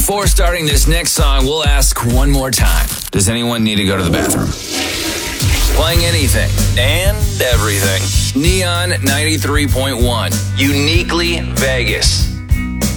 Before starting this next song, we'll ask one more time. Does anyone need to go to the bathroom? Playing anything and everything. Neon 93.1. Uniquely Vegas.